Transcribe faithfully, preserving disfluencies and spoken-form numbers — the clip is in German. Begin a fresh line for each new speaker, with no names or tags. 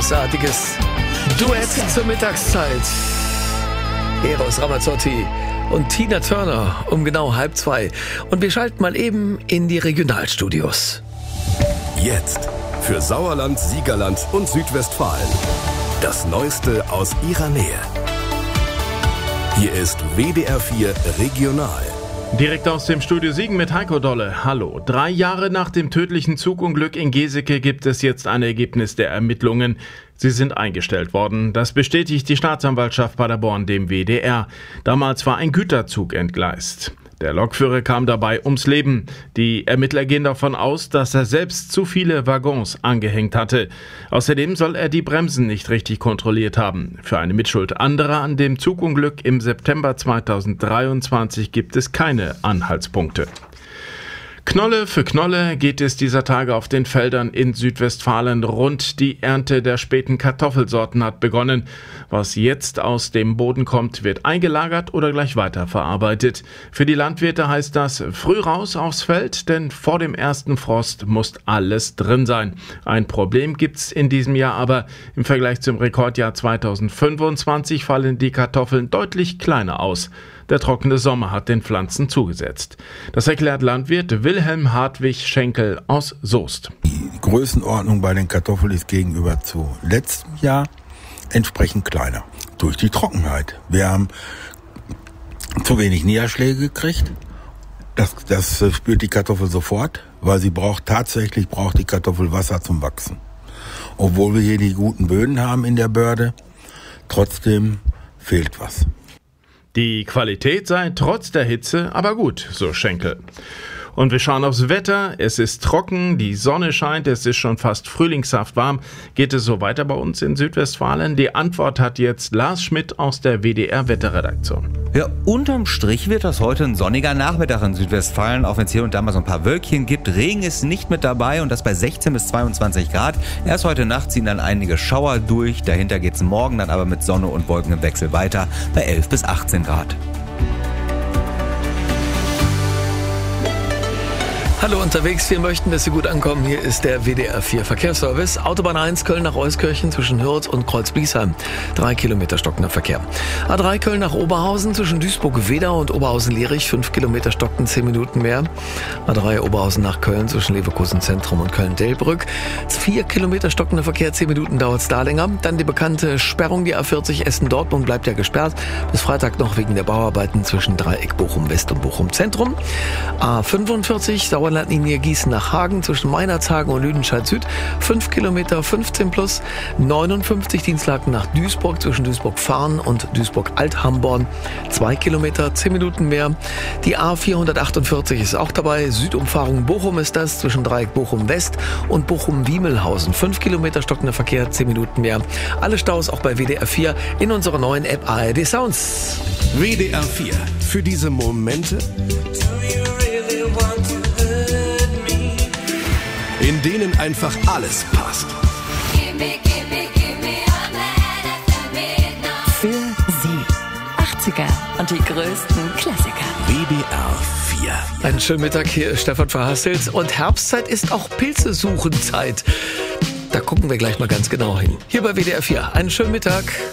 großartiges Duett zur Mittagszeit. Eros Ramazzotti und Tina Turner um genau halb zwei. Und wir schalten mal eben in die Regionalstudios.
Jetzt für Sauerland, Siegerland und Südwestfalen. Das Neueste aus ihrer Nähe. Hier ist W D R vier Regional.
Direkt aus dem Studio Siegen mit Heiko Dolle. Hallo. Drei Jahre nach dem tödlichen Zugunglück in Geseke gibt es jetzt ein Ergebnis der Ermittlungen. Sie sind eingestellt worden. Das bestätigt die Staatsanwaltschaft Paderborn dem W D R. Damals war ein Güterzug entgleist. Der Lokführer kam dabei ums Leben. Die Ermittler gehen davon aus, dass er selbst zu viele Waggons angehängt hatte. Außerdem soll er die Bremsen nicht richtig kontrolliert haben. Für eine Mitschuld anderer an dem Zugunglück im September zweitausenddreiundzwanzig gibt es keine Anhaltspunkte. Knolle für Knolle geht es dieser Tage auf den Feldern in Südwestfalen rund. Die Ernte der späten Kartoffelsorten hat begonnen. Was jetzt aus dem Boden kommt, wird eingelagert oder gleich weiterverarbeitet. Für die Landwirte heißt das früh raus aufs Feld, denn vor dem ersten Frost muss alles drin sein. Ein Problem gibt's in diesem Jahr aber. Im Vergleich zum Rekordjahr zweitausendfünfundzwanzig fallen die Kartoffeln deutlich kleiner aus. Der trockene Sommer hat den Pflanzen zugesetzt. Das erklärt Landwirt Wilhelm Hartwig Schenkel aus Soest.
Die Größenordnung bei den Kartoffeln ist gegenüber zu letztem Jahr entsprechend kleiner. Durch die Trockenheit. Wir haben zu wenig Niederschläge gekriegt. Das, das spürt die Kartoffel sofort, weil sie braucht tatsächlich braucht die Kartoffel Wasser zum Wachsen. Obwohl wir hier die guten Böden haben in der Börde, trotzdem fehlt was.
Die Qualität sei trotz der Hitze aber gut, so Schenkel. Und wir schauen aufs Wetter. Es ist trocken, die Sonne scheint, es ist schon fast frühlingshaft warm. Geht es so weiter bei uns in Südwestfalen? Die Antwort hat jetzt Lars Schmidt aus der W D R-Wetterredaktion.
Ja, unterm Strich wird das heute ein sonniger Nachmittag in Südwestfalen, auch wenn es hier und da mal so ein paar Wölkchen gibt. Regen ist nicht mit dabei und das bei sechzehn bis zweiundzwanzig Grad. Erst heute Nacht ziehen dann einige Schauer durch. Dahinter geht es morgen dann aber mit Sonne und Wolken im Wechsel weiter bei elf bis achtzehn Grad.
Hallo unterwegs, wir möchten, dass Sie gut ankommen. Hier ist der W D R vier Verkehrsservice. Autobahn eins Köln nach Euskirchen zwischen Hürth und Kreuzbliesheim. Drei Kilometer stockender Verkehr. A drei Köln nach Oberhausen zwischen Duisburg-Wedau und Oberhausen-Lierich. Fünf Kilometer stocken, zehn Minuten mehr. A drei Oberhausen nach Köln zwischen Leverkusen Zentrum und Köln-Delbrück. Vier Kilometer stockender Verkehr, zehn Minuten dauert es da länger. Dann die bekannte Sperrung, die A vierzig Essen-Dortmund bleibt ja gesperrt. Bis Freitag noch wegen der Bauarbeiten zwischen Dreieck Bochum-West und Bochum-Zentrum. A fünfundvierzig Sauerlandlinie Gießen nach Hagen zwischen Meinerzhagen und Lüdenscheid-Süd. fünf Kilometer, fünfzehn plus. neunundfünfzig Dienstlaken nach Duisburg zwischen Duisburg-Fahren und Duisburg-Alt-Hamborn. zwei Kilometer, zehn Minuten mehr. Die A vierhundertachtundvierzig ist auch dabei. Südumfahrung Bochum ist das zwischen Dreieck Bochum-West und Bochum-Wiemelhausen. fünf Kilometer stockender Verkehr, zehn Minuten mehr. Alle Staus auch bei W D R vier in unserer neuen App A R D Sounds.
W D R vier. Für diese Momente, in denen einfach alles passt.
Für Sie. achtziger und die größten Klassiker.
W D R vier.
Einen schönen Mittag, hier ist Stefan Verhasselt. Und Herbstzeit ist auch Pilzesuchenzeit. Da gucken wir gleich mal ganz genau hin. Hier bei W D R vier. Einen schönen Mittag.